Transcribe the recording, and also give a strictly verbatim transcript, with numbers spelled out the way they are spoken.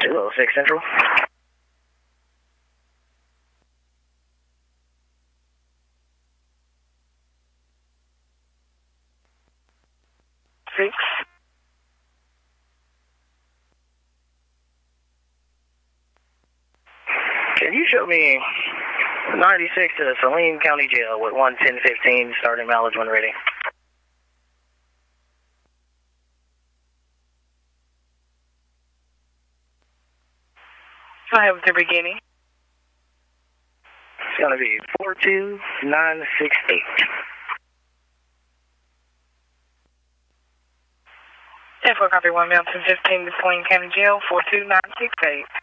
two oh six Central. Six. Can you show me ninety-six to the Saline County Jail with one ten fifteen starting mileage when ready? I have the beginning. It's going to be four two nine six eight. ten four copy one, Mountain fifteen to Saline County Jail, four two nine six eight.